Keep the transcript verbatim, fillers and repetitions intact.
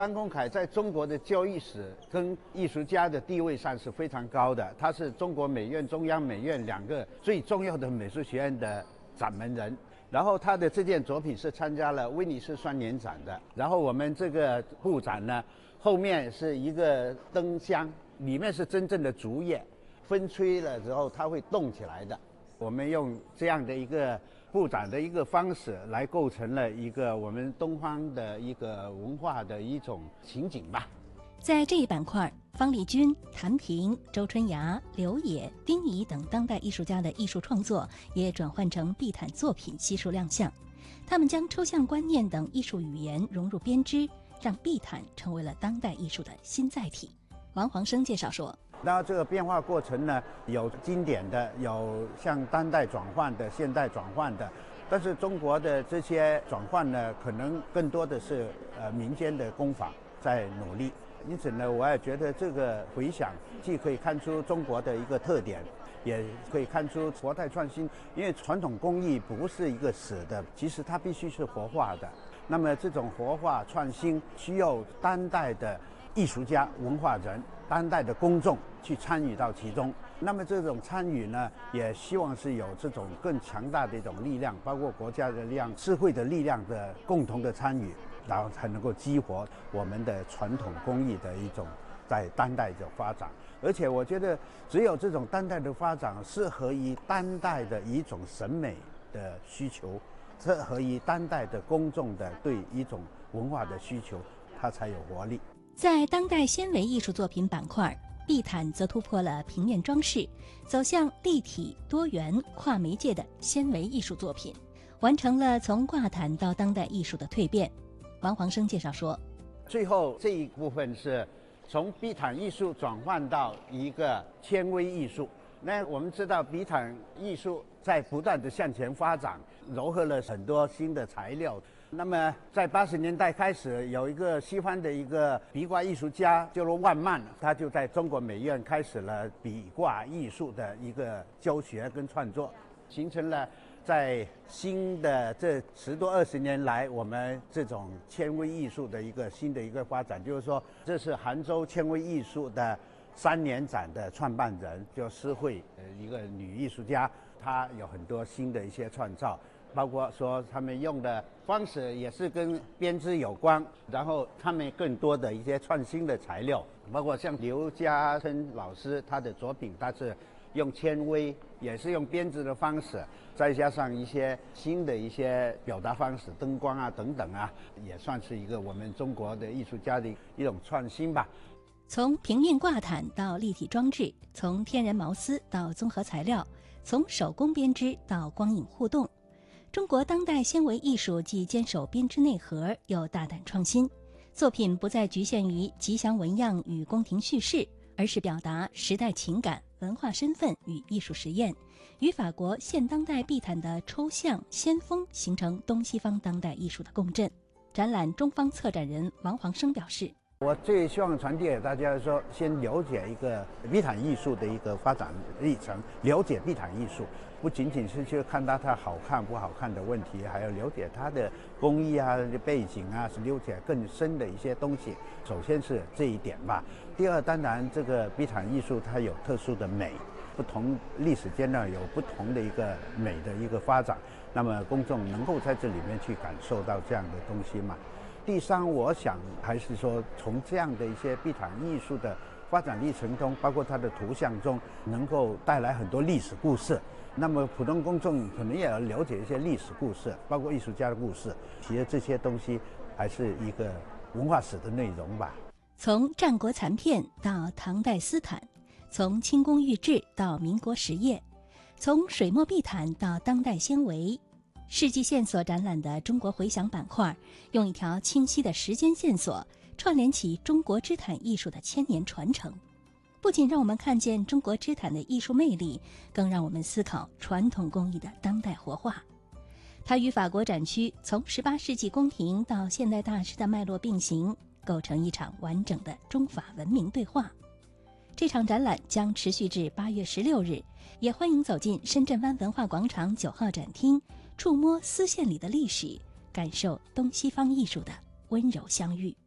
张公楷在中国的教育史跟艺术家的地位上是非常高的，他是中国美院、中央美院两个最重要的美术学院的掌门人。然后他的这件作品是参加了威尼斯双年展的。然后我们这个布展呢，后面是一个灯箱，里面是真正的竹叶，风吹了之后它会动起来的。我们用这样的一个布展的一个方式来构成了一个我们东方的一个文化的一种情景吧。 在这一板块，方力钧、谭平、周春芽、刘野、丁仪等当代艺术家的艺术创作也转换成地毯作品悉数亮相。他们将抽象观念等艺术语言融入编织，让地毯成为了当代艺术的新载体。王煌生介绍说， 然后这个变化过程呢，有经典的，有向当代转换的、现代转换的，但是中国的这些转换呢，可能更多的是呃民间的工坊在努力。因此呢，我也觉得这个回响既可以看出中国的一个特点，也可以看出活态创新。因为传统工艺不是一个死的，其实它必须是活化的。那么这种活化创新需要当代的艺术家、文化人、当代的公众去参与到其中。那么这种参与呢，也希望是有这种更强大的一种力量，包括国家的力量、社会的力量的共同的参与，然后才能够激活我们的传统工艺的一种在当代的发展。而且我觉得，只有这种当代的发展，适合于当代的一种审美的需求，适合于当代的公众的对一种文化的需求，它才有活力。 在当代纤维艺术作品板块，地毯则突破了平面装饰，走向立体、多元、跨媒介的纤维艺术作品，完成了从挂毯到当代艺术的蜕变。王煌生介绍说， 最后这一部分是从地毯艺术转换到一个纤维艺术。那我们知道地毯艺术在不断的向前发展，糅合了很多新的材料。那么在八十年代开始，有一个西方的一个壁挂艺术家叫做万曼，他就在中国美院开始了壁挂艺术的一个教学跟创作，形成了在新的这十多二十年来，我们这种纤维艺术的一个新的一个发展。就是说，这是杭州纤维艺术的三年展的创办人，叫施慧，呃，一个女艺术家，她有很多新的一些创造。包括说他们用的方式也是跟编织有关，然后他们更多的一些创新的材料，包括像刘家琛老师他的作品，他是用纤维，也是用编织的方式，再加上一些新的一些表达方式，灯光啊等等啊，也算是一个我们中国的艺术家的一种创新吧。 从平面挂毯到立体装置，从天然毛丝到综合材料，从手工编织到光影互动，中国当代纤维艺术既坚守编织内核，又大胆创新。作品不再局限于吉祥纹样与宫廷叙事，而是表达时代情感、文化身份与艺术实验，与法国现当代地毯的抽象先锋形成东西方当代艺术的共振。展览中方策展人王煌生表示， 我最希望传递给大家说，先了解一个地毯艺术的一个发展历程，了解地毯艺术，不仅仅是去看到它好看不好看的问题，还要了解它的工艺啊、背景啊，是了解更深的一些东西。首先是这一点吧。第二，当然这个地毯艺术它有特殊的美，不同历史阶段有不同的一个美的一个发展，那么公众能够在这里面去感受到这样的东西嘛。第三，我想还是说从这样的一些地毯艺术的发展历程中，包括它的图像中，能够带来很多历史故事。那么普通公众可能也要了解一些历史故事，包括艺术家的故事。其实这些东西还是一个文化史的内容吧。 从战国残片到唐代丝毯，从清宫玉制到民国实业，从水墨地毯到当代纤维，世纪线索展览的中国回响板块，用一条清晰的时间线索串联起中国织毯艺术的千年传承，不仅让我们看见中国织毯的艺术魅力，更让我们思考传统工艺的当代活化。它与法国展区从十八世纪宫廷到现代大师的脉络并行，构成一场完整的中法文明对话。这场展览将持续至八月十六日，也欢迎走进深圳湾文化广场九号展厅，触摸丝线里的历史，感受东西方艺术的温柔相遇。